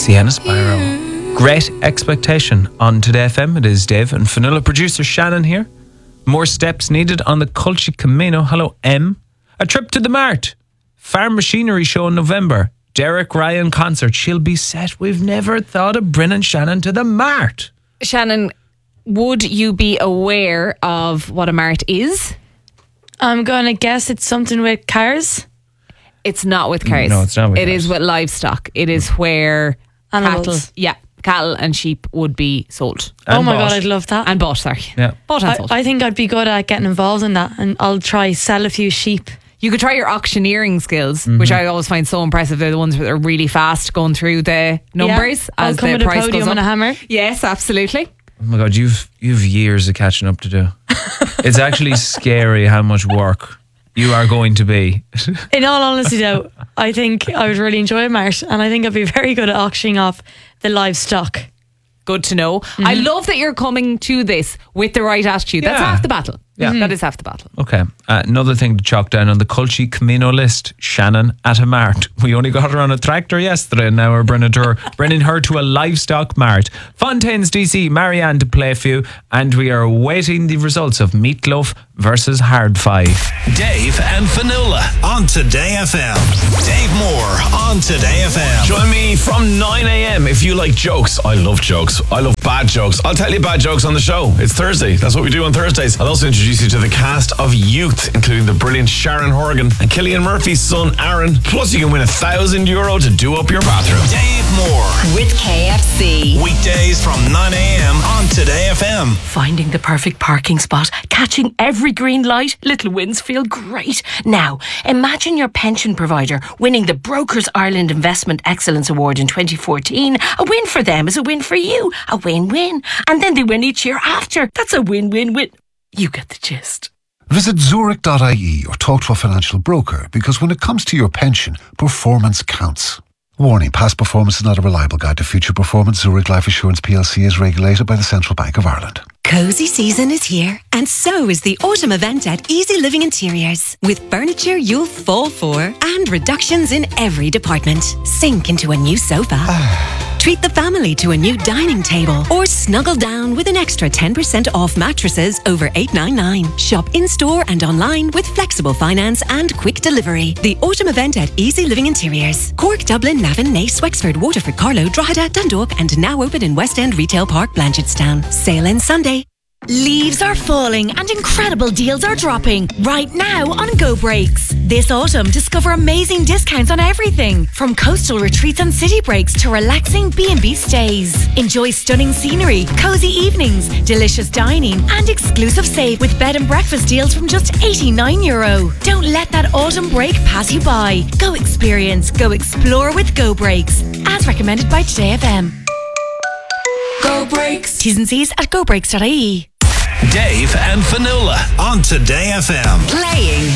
Sienna Spyro. Great Expectation on Today FM. It is Dave and Fionnuala. Producer Shannon here. More steps needed on the Culture Camino. Hello, M. A trip to the Mart. Farm Machinery show in November. Derek Ryan concert. She'll be set. We've never thought of bringing Shannon to the Mart. Shannon, would you be aware of what a Mart is? I'm going to guess it's something with cars. It's not with cars. No, it's not with cars. It is with livestock. It is where Animals. cattle and sheep would be sold. And oh my bought. God, I'd love that. And bought, sorry. Yeah. Bought and sold. I think I'd be good at getting involved in that, and I'll try sell a few sheep. You could try your auctioneering skills, which I always find so impressive. They're the ones that are really fast going through the numbers I'll as come the with a price podium goes up. and a hammer. Yes, absolutely. Oh my God, you've years of catching up to do. It's actually scary how much work you are going to be. In all honesty though, I think I would really enjoy a mart, and I think I'd be very good at auctioning off the livestock. Good to know. I love that you're coming to this with the right attitude. That's Yeah. half the battle. Yeah. That is half the battle. Okay. Another thing to chalk down on the Culture Camino list. Shannon at a mart. We only got her on a tractor yesterday, and now we're bringing her to a livestock mart. Fontaines DC, Marianne to play for you, and we are awaiting the results of Meatloaf versus Hard Five. Dave and Fionnuala on Today FM. Dave Moore on Today FM. Join me from 9 a.m. if you like jokes. I love jokes. I love bad jokes. I'll tell you bad jokes on the show. It's Thursday. That's what we do on Thursdays. I'll also introduce you to the cast of Youth, including the brilliant Sharon Horgan and Cillian Murphy's son Aaron. Plus, you can win €1,000 to do up your bathroom. Dave Moore With KFC. weekdays from 9 a.m. on Today FM. Finding the perfect parking spot, catching every green light, little wins feel great. Now, imagine your pension provider winning the Brokers Ireland Investment Excellence Award in 2014. A win for them is a win for you. A win-win. And then they win each year after. That's a win-win-win. You get the gist. Visit Zurich.ie or talk to a financial broker, because when it comes to your pension, performance counts. Warning, past performance is not a reliable guide to future performance. Zurich Life Assurance PLC is regulated by the Central Bank of Ireland. Cozy season is here, and so is the autumn event at Easy Living Interiors. With furniture you'll fall for and reductions in every department. Sink into a new sofa. Treat the family to a new dining table, or snuggle down with an extra 10% off mattresses over $8.99. Shop in-store and online with flexible finance and quick delivery. The autumn event at Easy Living Interiors. Cork, Dublin, Navan, Naas, Wexford, Waterford, Carlow, Drogheda, Dundalk, and now open in West End Retail Park, Blanchardstown. Sale ends Sunday. Leaves are falling and incredible deals are dropping right now on Go Breaks. This autumn, discover amazing discounts on everything from coastal retreats and city breaks to relaxing B&B stays. Enjoy stunning scenery, cozy evenings, delicious dining and exclusive save with bed and breakfast deals from just €89. Don't let that autumn break pass you by. Go experience, go explore with Go Breaks, as recommended by Today FM. Go Breaks. T's and C's at gobreaks.ie. Dave and Fionnuala on Today FM. Playing